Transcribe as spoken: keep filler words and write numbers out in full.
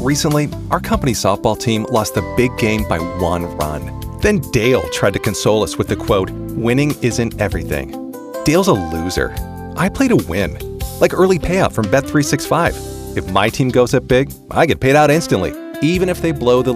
Recently, our company softball team lost the big game by one run. Then Dale tried to console us with the quote, "Winning isn't everything." Dale's a loser. I play to win. Like early payout from Bet three sixty-five. If my team goes up big, I get paid out instantly, even if they blow the